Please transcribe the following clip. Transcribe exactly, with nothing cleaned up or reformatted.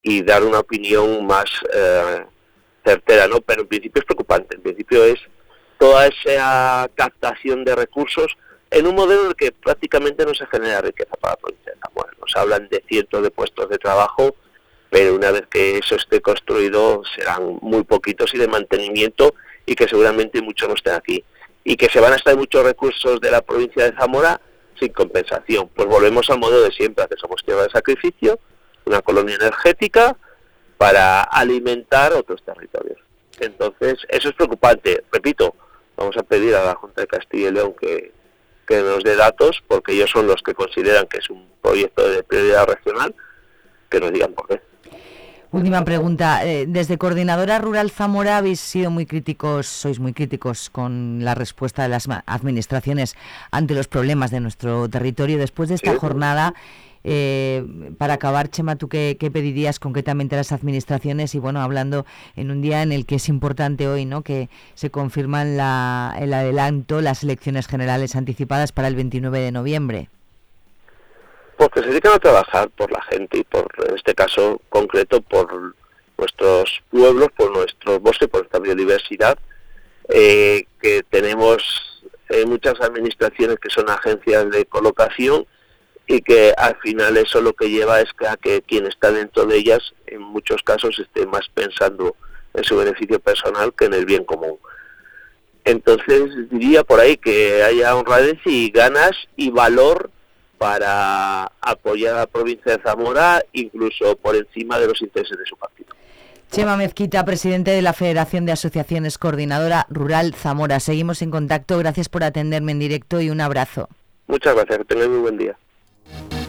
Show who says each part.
Speaker 1: y dar una opinión más eh, certera, ¿no? Pero en principio es preocupante, en principio es toda esa captación de recursos en un modelo en el que prácticamente no se genera riqueza para la provincia de Zamora. Nos hablan de cientos de puestos de trabajo, pero una vez que eso esté construido serán muy poquitos y de mantenimiento, y que seguramente muchos no estén aquí. Y que se van a estar muchos recursos de la provincia de Zamora sin compensación. Pues volvemos al modelo de siempre, que somos tierra de sacrificio, una colonia energética para alimentar otros territorios. Entonces, eso es preocupante. Repito, vamos a pedir a la Junta de Castilla y León que, que nos dé datos, porque ellos son los que consideran que es un proyecto de prioridad regional, que nos digan por qué.
Speaker 2: Última pregunta. Eh, desde Coordinadora Rural Zamora habéis sido muy críticos, sois muy críticos con la respuesta de las administraciones ante los problemas de nuestro territorio. Después de esta sí. jornada, eh, para acabar, Chema, ¿tú qué, qué pedirías concretamente a las administraciones? Y bueno, hablando en un día en el que es importante hoy, ¿no?, que se confirman la, el adelanto, las elecciones generales anticipadas para el veintinueve de noviembre.
Speaker 1: Porque se dedican a trabajar por la gente y por, en este caso concreto, por nuestros pueblos, por nuestros bosques, por nuestra biodiversidad, eh, que tenemos eh, muchas administraciones que son agencias de colocación, y que al final eso lo que lleva es que a que quien está dentro de ellas en muchos casos esté más pensando en su beneficio personal que en el bien común. Entonces diría por ahí que haya honradez y ganas y valor para apoyar a la provincia de Zamora, incluso por encima de los intereses de su partido.
Speaker 2: Chema Mezquita, presidente de la Federación de Asociaciones, Coordinadora Rural Zamora. Seguimos en contacto, gracias por atenderme en directo y un abrazo.
Speaker 1: Muchas gracias, que tengáis muy buen día.